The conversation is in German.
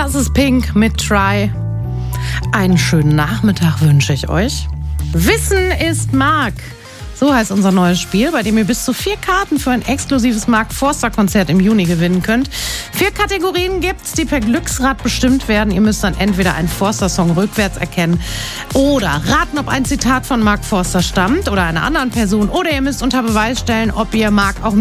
Das ist Pink mit Try. Einen schönen Nachmittag wünsche ich euch. Wissen ist Mark. So heißt unser neues Spiel, bei dem ihr bis zu 4 Karten für ein exklusives Mark Forster-Konzert im Juni gewinnen könnt. 4 Kategorien gibt's, die per Glücksrad bestimmt werden. Ihr müsst dann entweder einen Forster-Song rückwärts erkennen oder raten, ob ein Zitat von Mark Forster stammt oder einer anderen Person. Oder ihr müsst unter Beweis stellen, ob ihr Mark auch